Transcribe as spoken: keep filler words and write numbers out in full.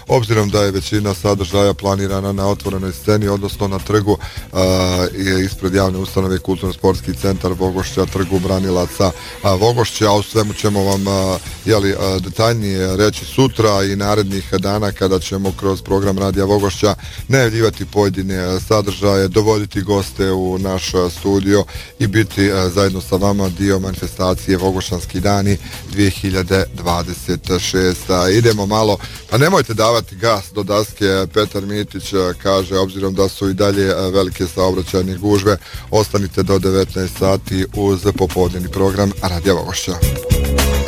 obzirom da je većina sadržaja planirana na otvorenoj sceni, odnosno na trgu je ispred javne ustanove Kulturno-sportski centar Vogošća, trgu Branilaca Vogošća, a u svemu ćemo vam jeli, detaljnije reći sutra i narednih dana kada ćemo kroz program Radija Vogošća najavljivati pojedine sadržaje, dovoditi goste u naš studio i biti zajedno sa vama dio manifestacije Vogošćanski dani dvije hiljade dvadeset šeste. Idemo malo, pa nemojte davati gas do daske, Petar Mitić kaže, obzirom da su i dalje velike saobraćajne gužve, ostanite do devetnaest sati uz popodnevni program Radija Vogošća.